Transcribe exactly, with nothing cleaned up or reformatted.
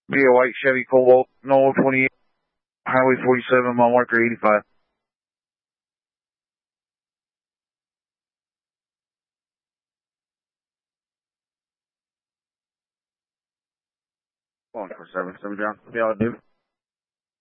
Be a white Chevy Cobalt, no twenty-eight, Highway forty-seven, mile marker eighty-five. One for seven, seven John. Yeah, I'll do.